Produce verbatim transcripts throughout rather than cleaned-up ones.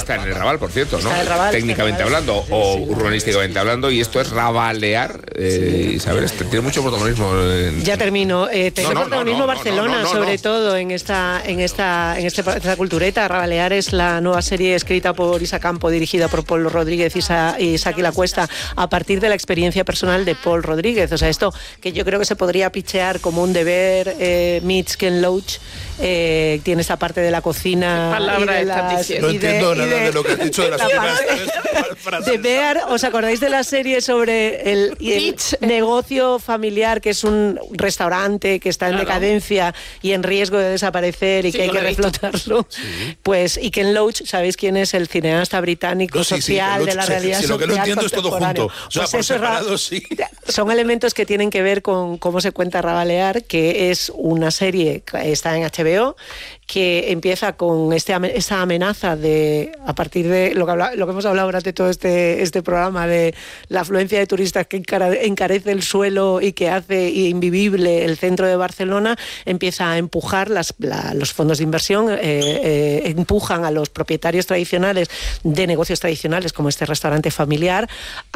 está en el Raval, por cierto, ¿no? Está el Raval, técnicamente está el Raval. hablando o Sí, sí, urbanísticamente sí. hablando, y esto es rabalear. Eh, Sí. Isabel, este tiene mucho protagonismo. En... Ya termino. Eh, tiene No, no, protagonismo no, no, Barcelona, no, no, no, sobre no. todo en esta, en esta, en este, esta cultureta. Rabalear es la nueva serie escrita por Isa Campo, dirigida por Paul Rodríguez y, Sa, y Saki La Cuesta, a partir de la experiencia personal de Paul Rodríguez. O sea, esto que yo creo que se podría pichear como un deber eh, meets Ken Loach. Eh, tiene esa parte de la cocina y de las, no y entiendo de, nada de, de lo que has dicho de las últimas de Bear. ¿Os acordáis de la serie sobre el, el negocio familiar, que es un restaurante que está en Claro. decadencia y en riesgo de desaparecer y Sí, que hay yo que lo he visto. reflotarlo? Sí. Pues, y Ken Loach, ¿sabéis quién es? El cineasta británico No, sí, sí, social Loach, de la sí, realidad sí, lo que no social entiendo es todo contemporáneo. junto. O sea, Pues por eso es ra- separado, sí. Son elementos que tienen que ver con cómo se cuenta Rabalear, que es una serie que está en H B O, que empieza con este, esta amenaza de, a partir de lo que, habla, lo que hemos hablado durante todo este, este programa, de la afluencia de turistas que encarece el suelo y que hace invivible el centro de Barcelona, empieza a empujar las, la, los fondos de inversión, eh, eh, empujan a los propietarios tradicionales de negocios tradicionales, como este restaurante familiar,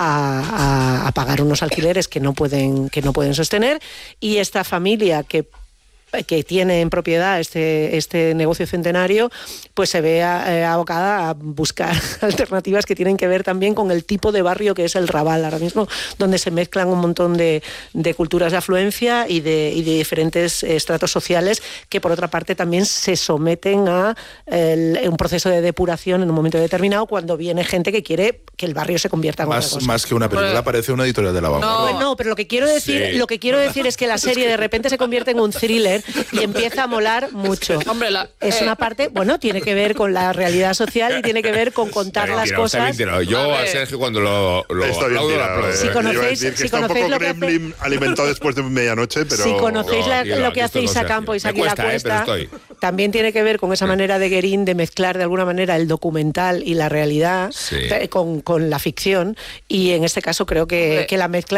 a, a, a pagar unos alquileres que no pueden, que no pueden sostener, y esta familia que que tiene en propiedad este, este negocio centenario, pues se ve eh, abocada a buscar alternativas que tienen que ver también con el tipo de barrio que es el Raval ahora mismo, donde se mezclan un montón de, de culturas de afluencia y de, y de diferentes estratos sociales que, por otra parte, también se someten a el, un proceso de depuración en un momento determinado, cuando viene gente que quiere que el barrio se convierta en Más, otra cosa. más que una película, Bueno. parece una editorial de la vanguardia. No, no, pero lo que quiero decir, Sí. lo que quiero decir es que la serie de repente se convierte en un thriller y empieza a molar mucho. Hombre, la- es eh. una parte, bueno, tiene que ver con la realidad social y tiene que ver con contar Está bien las tirado, está bien cosas. tirado. Yo A a ver. Sergio cuando lo, lo Está bien aplaudo, lo tirado, aplaudo. eh. Si Iba a conocéis- decir que si está un conocéis poco lo que hace- gremlin alimentado después de medianoche, pero... Si conocéis la- No, tío, lo que esto hace no Isa sé. Campo y Me Saki La cuesta, eh, pero Cuesta, estoy. también tiene que ver con esa manera de Guerín de mezclar de alguna manera el documental y la realidad Sí. eh, con, con la ficción, y en este caso creo que, Hombre. que la mezcla